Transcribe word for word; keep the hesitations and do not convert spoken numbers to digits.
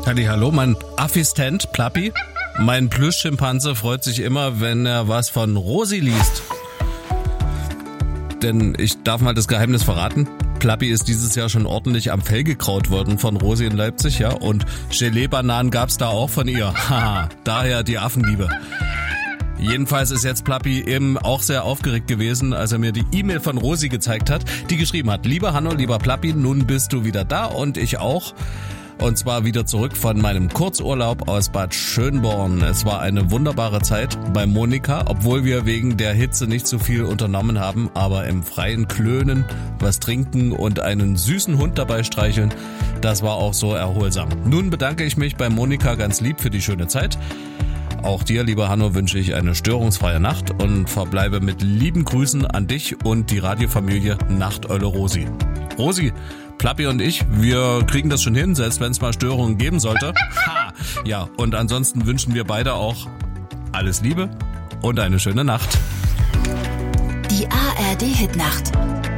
Hallo, mein Assistent Plappi. Mein Plüschschimpanse freut sich immer, wenn er was von Rosi liest. Denn ich darf mal das Geheimnis verraten. Plappi ist dieses Jahr schon ordentlich am Fell gekraut worden von Rosi in Leipzig, ja. Und Gelee-Bananen gab's da auch von ihr. Haha, daher die Affenliebe. Jedenfalls ist jetzt Plappi eben auch sehr aufgeregt gewesen, als er mir die E-Mail von Rosi gezeigt hat, die geschrieben hat: Lieber Hanno, lieber Plappi, nun bist du wieder da und ich auch. Und zwar wieder zurück von meinem Kurzurlaub aus Bad Schönborn. Es war eine wunderbare Zeit bei Monika, obwohl wir wegen der Hitze nicht so viel unternommen haben, aber im Freien klönen, was trinken und einen süßen Hund dabei streicheln, das war auch so erholsam. Nun bedanke ich mich bei Monika ganz lieb für die schöne Zeit. Auch dir, lieber Hanno, wünsche ich eine störungsfreie Nacht und verbleibe mit lieben Grüßen an dich und die Radiofamilie Nachteule Rosi. Rosi, Plappi und ich, wir kriegen das schon hin, selbst wenn es mal Störungen geben sollte. Ha! Ja, und ansonsten wünschen wir beide auch alles Liebe und eine schöne Nacht. Die A R D-Hitnacht.